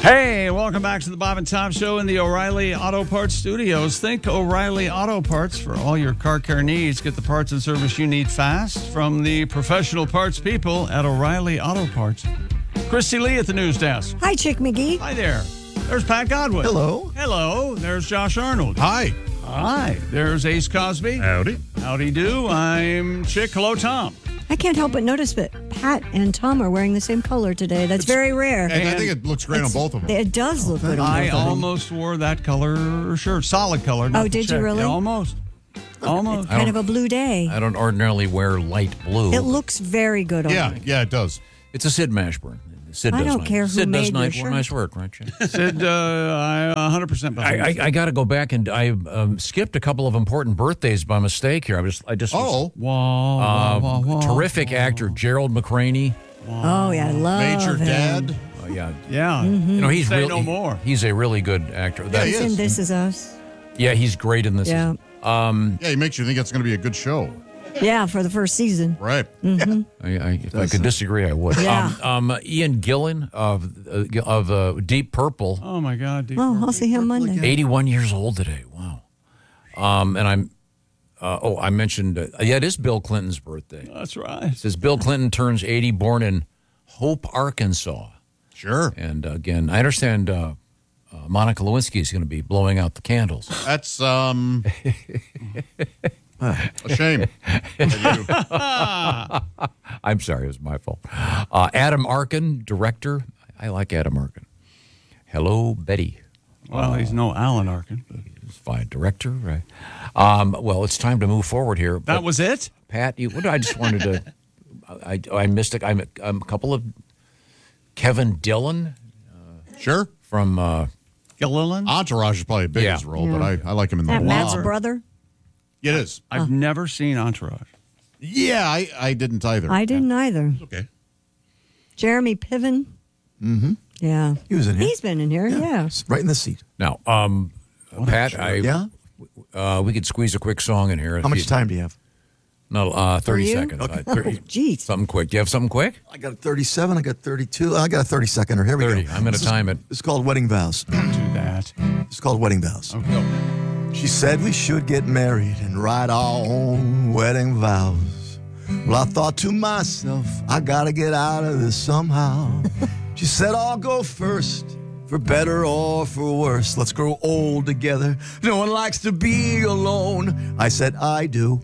Hey, welcome back to the Bob and Tom Show in the O'Reilly Auto Parts Studios. Think O'Reilly Auto Parts for all your car care needs. Get the parts and service you need fast from the professional parts people at O'Reilly Auto Parts. Christy Lee at the news desk. Hi, Chick McGee. Hi there. There's Pat Godwin. Hello. Hello. There's Josh Arnold. Hi. Hi. There's Ace Cosby. Howdy. Howdy do. I'm Chick. Hello, Tom. I can't help but notice that Pat and Tom are wearing the same color today. That's very rare. And I think it looks great on both of them. It does look good on I both of them. almost wore that color shirt. Solid color. Oh, did you really? Yeah, almost. Almost. Kind of a blue day. I don't ordinarily wear light blue. It looks very good on you. Yeah, it does. It's a Sid Mashburn. Sid I does don't nice. care who Sid made does your nice, shirt. nice work, right? Sid? Sid, I 100% behind you. I got to go back and I skipped a couple of important birthdays by mistake here. I just Oh, Whoa. terrific actor Gerald McRaney. Oh, yeah, I love Major him. Dad. Yeah, Yeah. you know he's Say really no more. He's a really good actor. Yeah, he He's is. in This Is Us. Yeah, he's great in this. Yeah. Yeah, he makes you think it's going to be a good show. Yeah, for the first season. Right. If I could disagree, I would. Yeah. Ian Gillan of Deep Purple, Oh, my God. Deep Oh, Purple. I'll see him Monday. 81 years old today. Wow. And I'm. I mentioned. It is Bill Clinton's birthday. That's right. It says Bill Clinton turns 80, born in Hope, Arkansas. Sure. And again, I understand Monica Lewinsky is going to be blowing out the candles. That's a shame. I'm sorry, it was my fault. Adam Arkin, director. I like Adam Arkin. Hello, Betty. Well, he's no Alan Arkin. But He's fine. Director, right? Well, it's time to move forward here. that was it? Pat, I just wanted to. I missed it. I'm a couple of Kevin Dillon Sure. from. Gilliland? Entourage is probably a biggest Yeah. role, but I like him in the That Matt's Law. brother. It is. I've never seen Entourage. Yeah, I didn't either. I didn't either. Okay. Jeremy Piven. Mm-hmm. Yeah. He was in here. He's been in here, yeah. Right in the seat. Now, Pat, Yeah? we could squeeze a quick song in here. How much time do you have? No, 30 you? seconds. Oh, jeez. Something quick. Do you have something quick? I got a 37. I got 32. I got a 30-seconder. Here we 30. go. I'm going to time it. It's called Wedding Vows. Do that. It's called Wedding Vows. Okay. She said we should get married and write our own wedding vows. Well, I thought to myself, I gotta get out of this somehow. She said, I'll go first, for better or for worse. Let's grow old together. No one likes to be alone. I said, I do.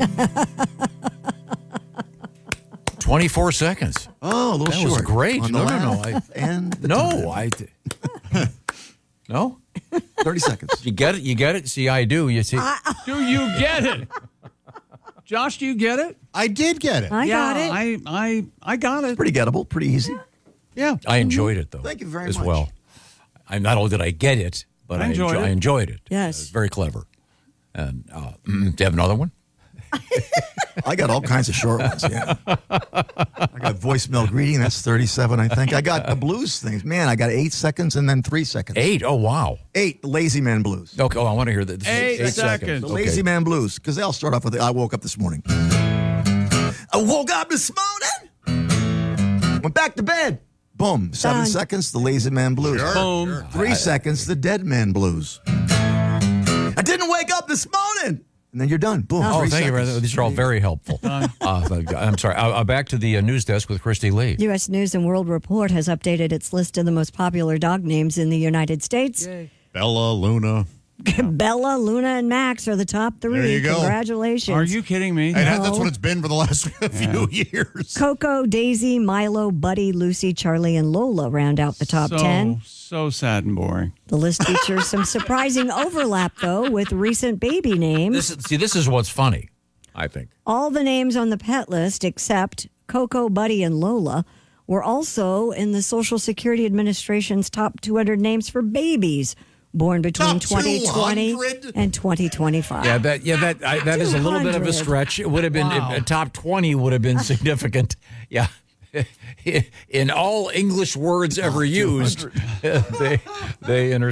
24 seconds. Oh, a little That short. was great. On the No. laugh and the time. No? 30 seconds. You get it? You get it? See, I do. You see? Do you get it? Josh, do you get it? I did get it. I got it. I got it. Pretty gettable, pretty easy. Yeah. I enjoyed it, though. Thank you very as much. well. I'm not only did I get it, but I enjoyed it. I enjoyed it. Yes. It was very clever. And do you have another one? I got all kinds of short ones, yeah. I got voicemail greeting, that's 37, I think. I got the blues things. Man, I got 8 seconds and then 3 seconds. 8? Oh, wow. 8, the Lazy Man Blues. Okay, I want to hear that. 8 seconds. The Okay. Lazy Man Blues, because they all start off with, I woke up this morning. I woke up this morning, went back to bed. Boom, 7 Done. seconds, the Lazy Man Blues. Boom. 3 seconds, the Dead Man Blues. I didn't wake up this morning. And then you're done. Boom. Oh, 3 thank you. seconds. Brother. These are all very helpful. I'm sorry. Back to the news desk with Christy Lee. U.S. News and World Report has updated its list of the most popular dog names in the United States. Bella, Luna. Bella, Luna, and Max are the top 3. There you go. Congratulations. Are you kidding me? Hey, that's what it's been for the last few years. Coco, Daisy, Milo, Buddy, Lucy, Charlie, and Lola round out the top 10. So sad and boring. The list features some surprising overlap, though, with recent baby names. This is what's funny, I think. All the names on the pet list, except Coco, Buddy, and Lola, were also in the Social Security Administration's top 200 names for babies born between Top 2020 200? and 2025. Yeah, that is a little bit of a 200. stretch. It would have been Wow. top 20 would have been significant. Yeah. In all English words ever used, they intersect.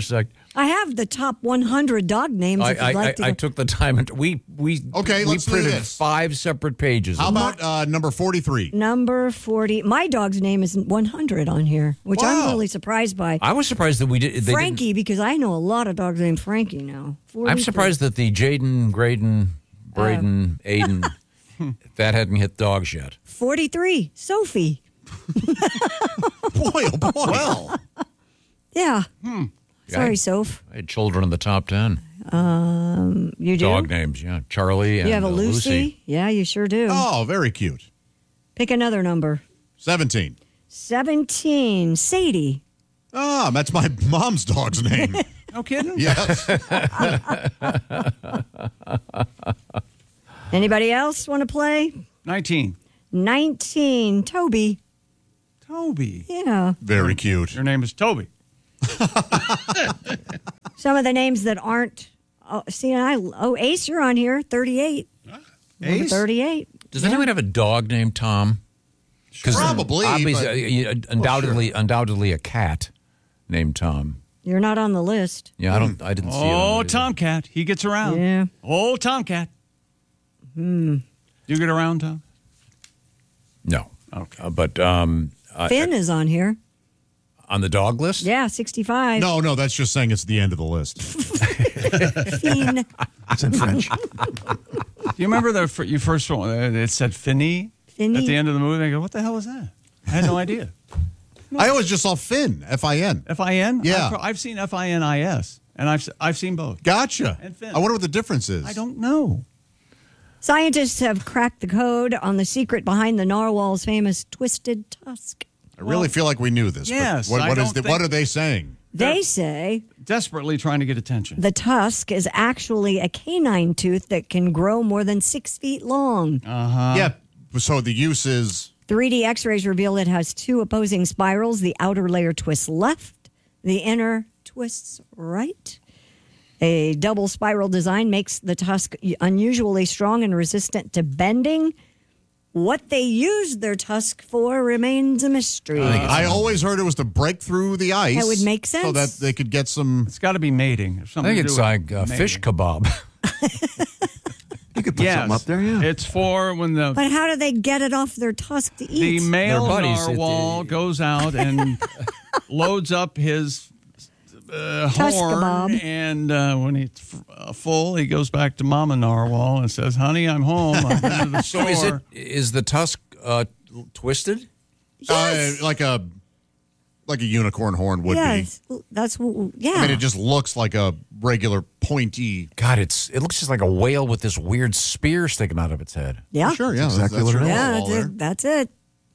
I have the top 100 dog names. If you'd like to I go. took the time and we Okay, let's do printed this. 5 separate pages. How about number 43? Number 40. My dog's name is 100 on here, which I'm Wow. really surprised by. I was surprised that we did. They Frankie, because I know a lot of dogs named Frankie now. I'm 43. surprised that the Jaden, Graydon, Braden, Aiden, that hadn't hit dogs yet. 43. Sophie. Boy, oh boy. Well, Yeah. Sorry, Yeah. Soph. I had children in the top 10. You do? Dog names, yeah. Charlie and You have a Lucy? Yeah, you sure do. oh, very cute. Pick another number. 17. 17. Sadie. Ah, that's my mom's dog's name. No kidding? Yes. Anybody else want to play? 19. 19. Toby. Toby. Yeah. Very cute. Your name is Toby. Some of the names that aren't. Oh, see, Ace, you're on here. 38. Number Ace? 38. Does anyone have a dog named Tom? 'Cause Probably, obviously, but- undoubtedly a cat named Tom. You're not on the list. Yeah, I didn't see it. Oh, Tomcat. He gets around. Yeah. Oh, Tomcat. You get around, Tom? No. Okay. But Finn is on here. on the dog list? Yeah, 65. No, that's just saying it's the end of the list. Finn. It's in French. Do you remember you first one? It said Finny Finny. at the end of the movie. They go, what the hell is that? I had no idea. I always just saw Finn, F-I-N. F-I-N? Yeah. I've seen F-I-N-I-S, and I've seen both. Gotcha. And Finn. I wonder what the difference is. I don't know. Scientists have cracked the code on the secret behind the narwhal's famous twisted tusk. I really feel like we knew this. but Yes, What, I what, don't is the, think- what are they saying? They say Desperately trying to get attention. the tusk is actually a canine tooth that can grow more than 6 feet long. Yeah. So the use is 3D x-rays reveal it has 2 opposing spirals. The outer layer twists left, the inner twists right. A double spiral design makes the tusk unusually strong and resistant to bending. What they used their tusk for remains a mystery. I always heard it was to break through the ice. That would make So sense. that they could get some. It's got to be mating. There's I something think to it's do like with fish mating. kebab. You could put Yes. something up there, yeah. It's for when the But how do they get it off their tusk to eat? the male They're buddies. narwhal goes out and loads up his Tusk horn, kebab. and when he's full, he goes back to Mama Narwhal and says, "Honey, I'm home. I've been to the So store." is the tusk twisted? Like a unicorn horn would yes, that's yeah. be. I mean, it just looks like a regular pointy. God, it looks just like a whale with this weird spear sticking out of its head. yeah, Sure, yeah. exactly what it your is. yeah, narwhal that's there. it. That's it.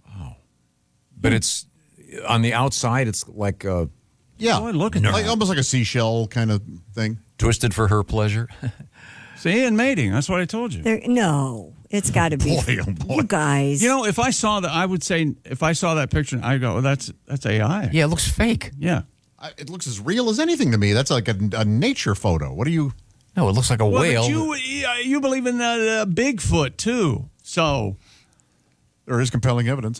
But it's on the outside. It's like Yeah. Boy, look at that. Like, almost like a seashell kind of thing. twisted for her pleasure. See, and mating. That's what I told you. No, it's got to be. Boy, oh boy. You guys. You know, if I saw that, I would say, if I saw that picture, I go, that's AI. Yeah, it looks fake. Yeah. It looks as real as anything to me. That's like a nature photo. What do you? No, it looks like a Well, whale. but you believe in the Bigfoot too, so There is compelling evidence.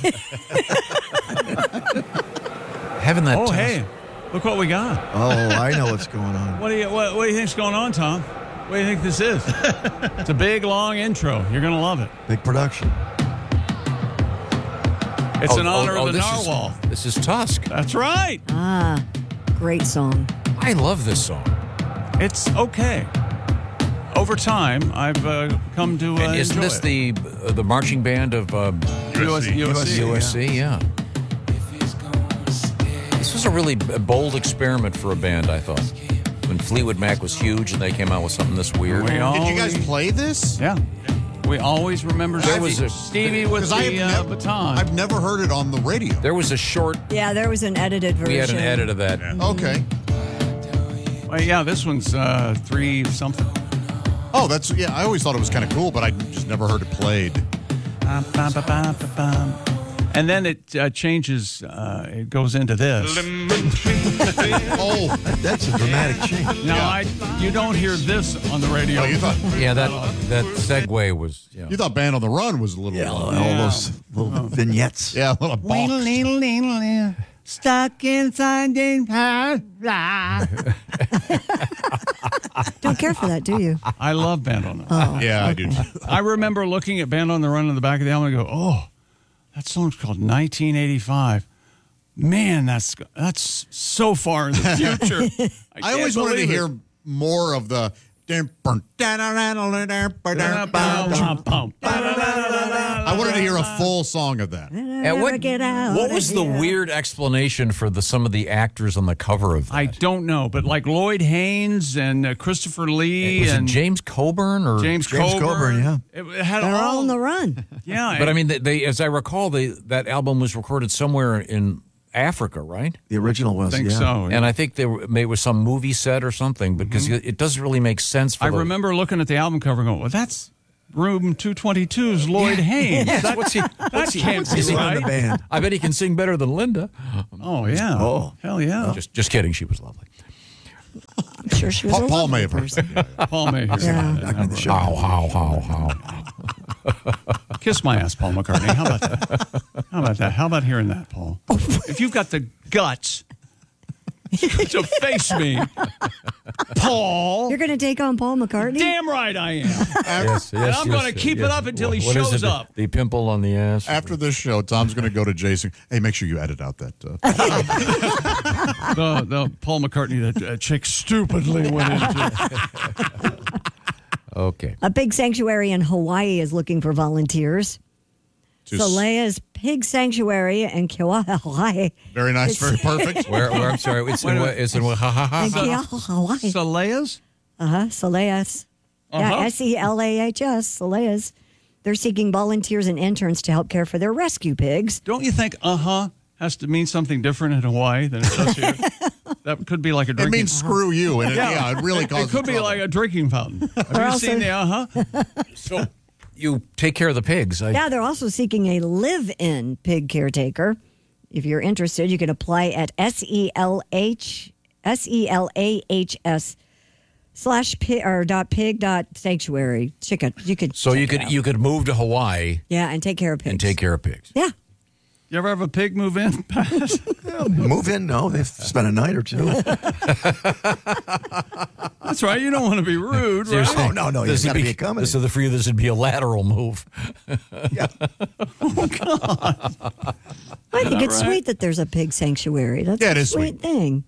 Having that. oh tusk- hey, look what we got. Oh, I know what's going on. What do you think's going on, Tom? What do you think this is? It's a big long intro. You're gonna love it. Big production. It's in honor of the this narwhal. This is Tusk. That's right. Great song. I love this song. It's okay. Over time, I've come to And isn't enjoy this it. the marching band of USC? USC? Yeah. This was a really bold experiment for a band, I thought. When Fleetwood Mac was huge and they came out with something this weird. We Did always, you guys play this? Yeah. We always remember There was a- Stevie with 'Cause the baton. I've never heard it on the radio. There was a short. Yeah, there was an edited version. We had an edit of that. Okay. Well, yeah, this one's 3 something. Oh, that's yeah. I always thought it was kind of cool, but I just never heard it played. And then it changes. It goes into this. Oh, That's a dramatic change. Now, you don't hear this on the radio. oh, you thought Yeah, that segue was. Yeah. you thought Band on the Run was a little. All those little vignettes. Yeah, a little box. Stuck inside the past. Don't care for that, do you? I love Band on the Run. Oh, Yeah, I do. Too. I remember looking at Band on the Run in the back of the album and go, oh, that song's called 1985. Man, that's so far in the future. I always wanted to hear more of the. I wanted to hear a full song of that. And what was the weird explanation for some of the actors on the cover of that? I don't know, but like Lloyd Haynes and Christopher Lee Was it and James Coburn or James Coburn, Coburn. yeah. It had They're all all on the run. Yeah, But I mean, they, as I recall, that album was recorded somewhere in Africa, right? The original was, I think yeah. so. And I think there was some movie set or something because it doesn't really make sense for I remember looking at the album cover and going, well, that's Room 222's Lloyd Haynes. Yes, what's he can't be He's in right. the band. I bet he can sing better than Linda. Oh, yeah. Oh. Hell yeah. Just kidding. She was lovely. I'm sure she was a Paul lovely may have heard person. Paul Mayhew. Yeah. Back in the show. How. Kiss my ass, Paul McCartney. How about that? How about hearing that, Paul? If you've got the guts to face me, Paul. You're going to take on Paul McCartney? Damn right I am. Yes, And I'm going to keep it up until he What is shows it? up. The pimple on the ass. After this show, Tom's going to go to Jason. Hey, make sure you edit out that. The Paul McCartney that Chick stupidly went into. Okay. A pig sanctuary in Hawaii is looking for volunteers. to Salea's Pig Sanctuary in Kiawah, Hawaii. Very nice, very perfect. Where I'm sorry. It's in Kiawah, Hawaii. Salea's? Salea's. Yeah, S-E-L-A-H-S, Salea's. They're seeking volunteers and interns to help care for their rescue pigs. Don't you think has to mean something different in Hawaii than it does here? That could be like a It drinking means screw you, and it really causes It could be trouble. like a drinking fountain. Have you also- seen the So you take care of the pigs. Yeah, they're also seeking a live-in pig caretaker. If you're interested, you can apply at SELAHS/pig.sanctuary. You could move to Hawaii Yeah, and take care of pigs. and take care of pigs. Yeah. You ever have a pig move in? Pat? Move in? No, they've spent a night or two. That's right. You don't want to be rude, right? Oh, no, you This got would to be accommodating. So for you, this would be a lateral move. I think it's sweet that there's a pig sanctuary. That's Yeah, it a is sweet sweet. thing.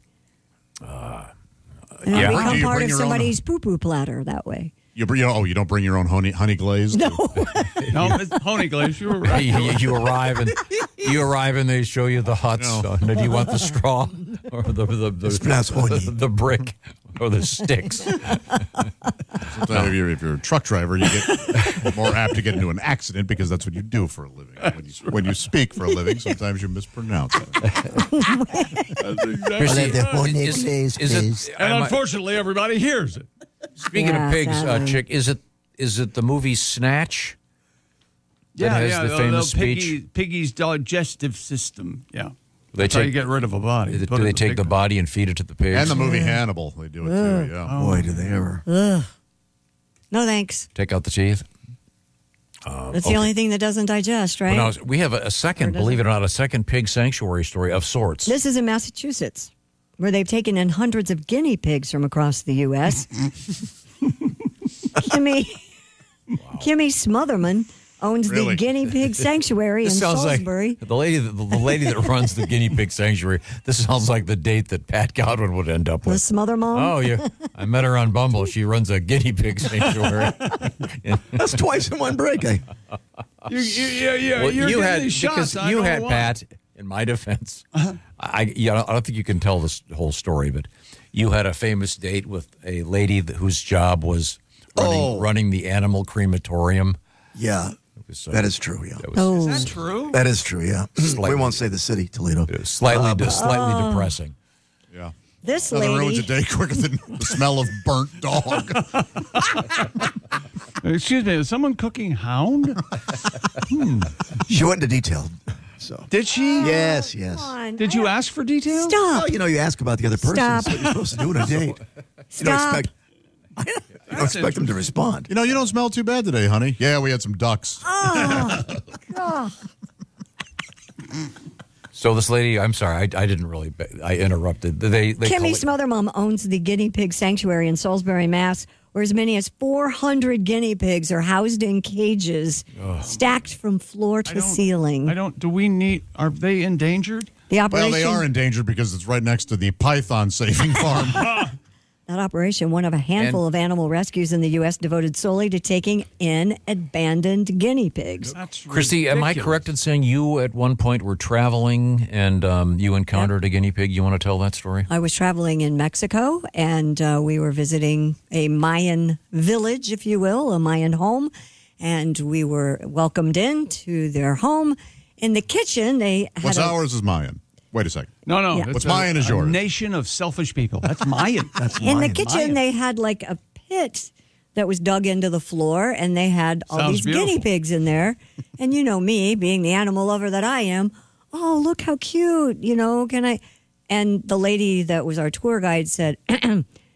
And yeah. become Do you part bring of your own- somebody's poo-poo platter that way. You don't bring your own honey glaze? No. No, it's Honey Glaze. You were right. You arrive and they show you the huts. No. And do you want the straw or pronounced honey. the brick or the sticks? Sometimes if you're a truck driver, you get more apt to get into an accident because that's what you do for a living. When you speak for a living, sometimes you mispronounce it. That's exactly. the honey Is- glaze, is it- please. And am I- unfortunately, everybody hears it. Speaking Yeah, of pigs, sadly. Chick, is it the movie Snatch? That has the the famous speech? Piggy's digestive system. Yeah. They That's how you take- get rid of a body. Do Put it they in take pig the pen. body and feed it to the pigs? And the movie Hannibal, they do it too. Yeah. Boy, do they ever. No thanks. Take out the teeth? That's the only thing that doesn't digest, right? Well, now, we have a second, believe it or not, a second pig sanctuary story of sorts. This is in Massachusetts, where they've taken in hundreds of guinea pigs from across the U.S. Kimmy Smotherman owns Really? the guinea pig sanctuary in This sounds Salisbury. like the lady that runs the guinea pig sanctuary. This sounds like the date that Pat Godwin would end up The with. Smother Mom. Oh, yeah. I met her on Bumble. She runs a guinea pig sanctuary. That's twice in one break. You're getting these shots. because I you know had why. Pat. In my defense, I don't think you can tell this whole story, but you had a famous date with a lady whose job was running the animal crematorium. Yeah, that is true, yeah. Oh. Is that true? That is true, yeah. Slightly. We won't say the city, Toledo. Slightly depressing. Yeah. This Nothing ruins a lady. day quicker than the smell of burnt dog. Excuse me, is someone cooking hound? She went into detail. So. Did she? Yes. Come on. Did you ask for details? Stop. Well, you ask about the other person. Stop. That's what you're supposed to do on a date. Stop. You don't expect them to respond. You don't smell too bad today, honey. Yeah, we had some ducks. So this lady, I'm sorry, I didn't really, I interrupted. They Kimmy's mother mom owns the guinea pig sanctuary in Salisbury, Mass., where as many as 400 guinea pigs are housed in cages, stacked from floor to ceiling. Are they endangered? The operation, Well, they are endangered because it's right next to the python saving farm. That operation, one of a handful of animal rescues in the U.S. devoted solely to taking in abandoned guinea pigs. That's Christy, am I ridiculous. correct in saying you at one point were traveling and you encountered a guinea pig? You want to tell that story? I was traveling in Mexico, and we were visiting a Mayan village, if you will, a Mayan home, and we were welcomed into their home. In the kitchen, they had What's ours is Mayan. Wait a second. No. Yeah. It's What's Mayan is yours. A nation of selfish people. That's Mayan. That's in Mayan. the kitchen, Mayan. they had like a pit that was dug into the floor, and they had all Sounds these guinea beautiful. pigs in there. And you know me, being the animal lover that I am, oh, look how cute, can I? And the lady that was our tour guide said,